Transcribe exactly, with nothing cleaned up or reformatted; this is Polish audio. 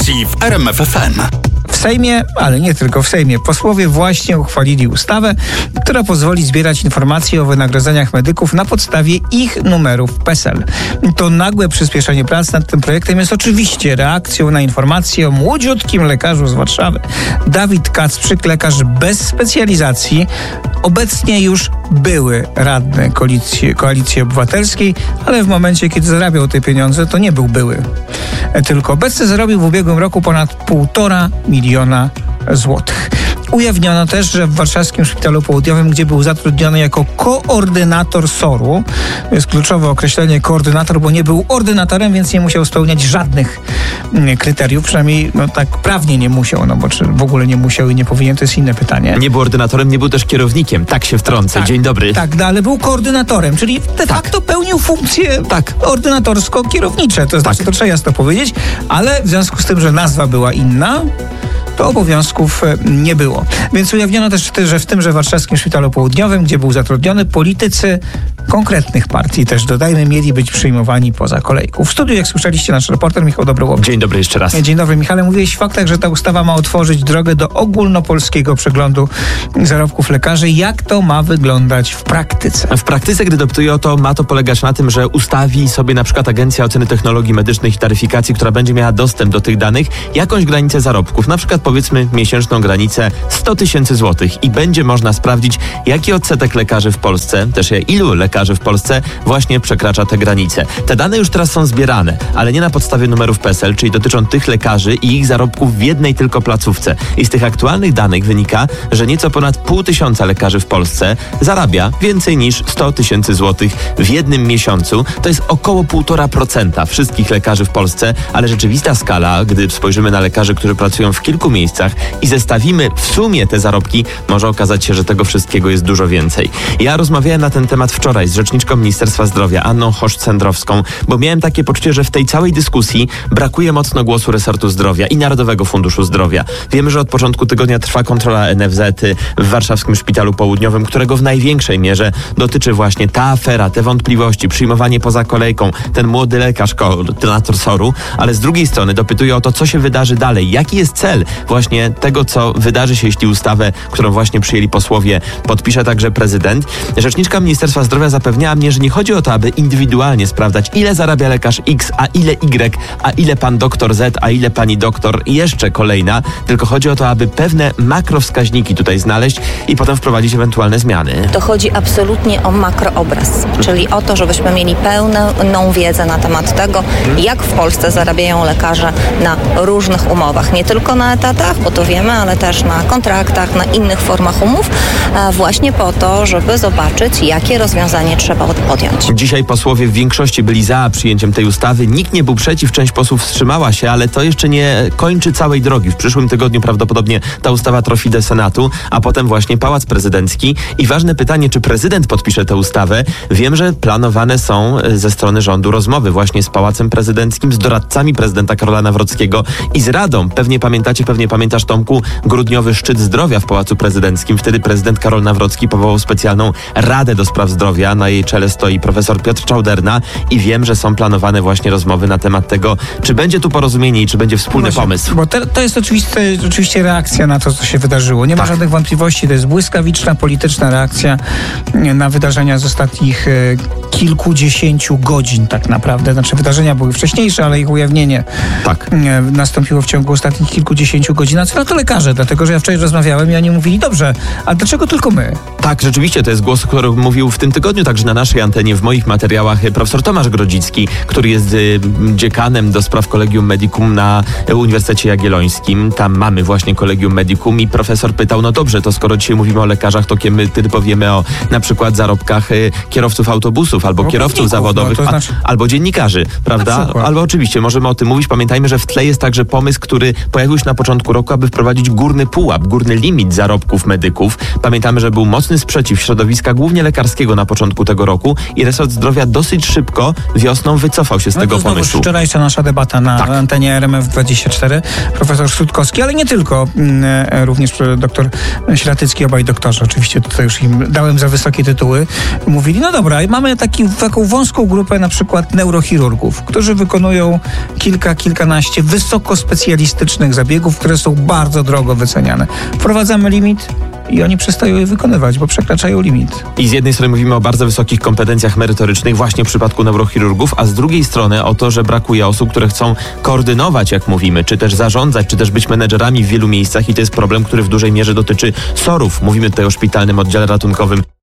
informacji w R M F F M. W Sejmie, ale nie tylko w Sejmie, posłowie właśnie uchwalili ustawę, która pozwoli zbierać informacje o wynagrodzeniach medyków na podstawie ich numerów P E S E L. To nagłe przyspieszenie prac nad tym projektem jest oczywiście reakcją na informację o młodziutkim lekarzu z Warszawy. Dawid Kacprzyk, lekarz bez specjalizacji, obecnie już były radny Koalicji, Koalicji Obywatelskiej, ale w momencie, kiedy zarabiał te pieniądze, to nie był były. Tylko obecnie zarobił w ubiegłym roku ponad półtora miliona złotych. Ujawniono też, że w warszawskim Szpitalu Południowym, gdzie był zatrudniony jako koordynator soru, to jest kluczowe określenie koordynator, bo nie był ordynatorem, więc nie musiał spełniać żadnych kryteriów, przynajmniej no, tak prawnie nie musiał, no bo czy w ogóle nie musiał i nie powinien, to jest inne pytanie. Nie był ordynatorem, nie był też kierownikiem, tak się wtrącę. Tak, Dzień dobry. Tak, no, ale był koordynatorem, czyli de tak. facto pełnił funkcje tak. ordynatorsko-kierownicze, to znaczy tak. to trzeba jasno powiedzieć, ale w związku z tym, że nazwa była inna, to obowiązków nie było. Więc ujawniono też, że w tymże warszawskim Szpitalu Południowym, gdzie był zatrudniony, politycy konkretnych partii, też dodajmy, mieli być przyjmowani poza kolejką. W studiu, jak słyszeliście, nasz reporter Michał Dobrołowicz. Dzień dobry jeszcze raz. Dzień dobry, Michale. Mówiłeś w faktach, że ta ustawa ma otworzyć drogę do ogólnopolskiego przeglądu zarobków lekarzy. Jak to ma wyglądać w praktyce? W praktyce, gdy dopytuję o to, ma to polegać na tym, że ustawi sobie na przykład Agencja Oceny Technologii Medycznych i Taryfikacji, która będzie miała dostęp do tych danych, jakąś granicę zarobków, na przykład powiedzmy miesięczną granicę sto tysięcy złotych i będzie można sprawdzić, jaki odsetek lekarzy w Polsce, też ilu lekarzy w Polsce właśnie przekracza te granice. Te dane już teraz są zbierane, ale nie na podstawie numerów P E S E L, czyli dotyczą tych lekarzy i ich zarobków w jednej tylko placówce. I z tych aktualnych danych wynika, że nieco ponad pół tysiąca lekarzy w Polsce zarabia więcej niż sto tysięcy złotych w jednym miesiącu. To jest około półtora procenta wszystkich lekarzy w Polsce, ale rzeczywista skala, gdy spojrzymy na lekarzy, którzy pracują w kilku miejscach i zestawimy w sumie te zarobki, może okazać się, że tego wszystkiego jest dużo więcej. Ja rozmawiałem na ten temat wczoraj z rzeczniczką Ministerstwa Zdrowia, Anną Chosz-Cendrowską, bo miałem takie poczucie, że w tej całej dyskusji brakuje mocno głosu resortu zdrowia i Narodowego Funduszu Zdrowia. Wiemy, że od początku tygodnia trwa kontrola N F Z w warszawskim Szpitalu Południowym, którego w największej mierze dotyczy właśnie ta afera, te wątpliwości, przyjmowanie poza kolejką, ten młody lekarz, koordynator soru, ale z drugiej strony dopytuje o to, co się wydarzy dalej, jaki jest cel właśnie tego, co wydarzy się, jeśli ustawę, którą właśnie przyjęli posłowie, podpisze także prezydent. Rzeczniczka Ministerstwa Zdrowia zapewniała mnie, że nie chodzi o to, aby indywidualnie sprawdzać, ile zarabia lekarz X, a ile Y, a ile pan doktor Z, a ile pani doktor i jeszcze kolejna, tylko chodzi o to, aby pewne makrowskaźniki tutaj znaleźć i potem wprowadzić ewentualne zmiany. To chodzi absolutnie o makroobraz, czyli o to, żebyśmy mieli pełną wiedzę na temat tego, jak w Polsce zarabiają lekarze na różnych umowach. Nie tylko na etatach, bo to wiemy, ale też na kontraktach, na innych formach umów, właśnie po to, żeby zobaczyć, jakie rozwiązanie trzeba podjąć. Dzisiaj posłowie w większości byli za przyjęciem tej ustawy. Nikt nie był przeciw, część posłów wstrzymała się, ale to jeszcze nie kończy całej drogi. W przyszłym tygodniu prawdopodobnie ta ustawa trafi do Senatu, a potem właśnie Pałac Prezydencki. I ważne pytanie, czy prezydent podpisze tę ustawę? Wiem, że planowane są ze strony rządu rozmowy właśnie z Pałacem Prezydenckim, z doradcami prezydenta Karola Nawrockiego i z Radą. Pewnie pamiętacie, pewnie pamiętasz, Tomku, grudniowy szczyt zdrowia w Pałacu Prezydenckim. Wtedy prezydent Karol Nawrocki powołał specjalną Radę do Spraw Zdrowia. Na jej czele stoi profesor Piotr Czauderna i wiem, że są planowane właśnie rozmowy na temat tego, czy będzie tu porozumienie i czy będzie wspólny Właśnie, pomysł. Bo te, to jest oczywiste, oczywiście reakcja na to, co się wydarzyło. Nie ma tak. żadnych wątpliwości. To jest błyskawiczna, polityczna reakcja na wydarzenia z ostatnich e, kilkudziesięciu godzin tak naprawdę. Znaczy wydarzenia były wcześniejsze, ale ich ujawnienie tak. e, nastąpiło w ciągu ostatnich kilkudziesięciu godzin. A co na to lekarze? Dlatego, że ja wczoraj rozmawiałem i oni mówili, dobrze, a dlaczego tylko my? Tak, rzeczywiście, to jest głos, który mówił w tym tygodniu także na naszej antenie, w moich materiałach, profesor Tomasz Grodzicki, który jest y, dziekanem do spraw Collegium Medicum na Uniwersytecie Jagiellońskim. Tam mamy właśnie Collegium Medicum i profesor pytał, no dobrze, to skoro dzisiaj mówimy o lekarzach, to kiedy powiemy o na przykład zarobkach y, kierowców autobusów albo kierowców zawodowych, no, to znaczy... a, albo dziennikarzy, prawda? Albo oczywiście możemy o tym mówić. Pamiętajmy, że w tle jest także pomysł, który pojawił się na początku początku roku, aby wprowadzić górny pułap, górny limit zarobków medyków. Pamiętamy, że był mocny sprzeciw środowiska głównie lekarskiego na początku tego roku i resort zdrowia dosyć szybko wiosną wycofał się z no tego to pomysłu. Wczorajsza nasza debata na tak. antenie R M F dwadzieścia cztery. Profesor Sutkowski, ale nie tylko. Również doktor Ślatycki, obaj doktorzy. Oczywiście tutaj już im dałem za wysokie tytuły. Mówili, no dobra, mamy taki, taką wąską grupę na przykład neurochirurgów, którzy wykonują kilka, kilkanaście wysokospecjalistycznych zabiegów, które są bardzo drogo wyceniane. Wprowadzamy limit i oni przestają je wykonywać, bo przekraczają limit. I z jednej strony mówimy o bardzo wysokich kompetencjach merytorycznych właśnie w przypadku neurochirurgów, a z drugiej strony o to, że brakuje osób, które chcą koordynować, jak mówimy, czy też zarządzać, czy też być menedżerami w wielu miejscach i to jest problem, który w dużej mierze dotyczy S O R ów. Mówimy tutaj o szpitalnym oddziale ratunkowym